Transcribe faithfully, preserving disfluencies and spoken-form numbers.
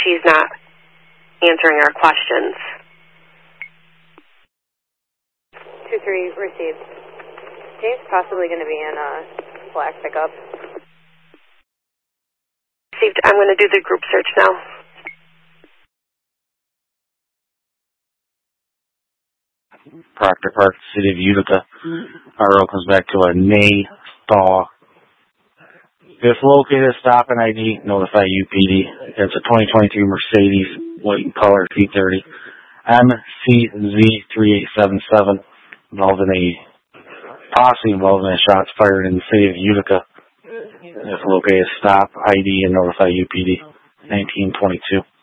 she's not answering our questions. two three, received. James possibly going to be in a black pickup. Received. I'm going to do the group search now. Proctor Park, City of Utica. R O comes back to a nay thaw. If located, stop and I D, notify U P D. It's a twenty twenty-three Mercedes, white in color, T thirty. M C Z three eight seven seven, involving a, possibly involving a shots fired in the City of Utica. If located, stop, I D, and notify U P D. nineteen twenty-two.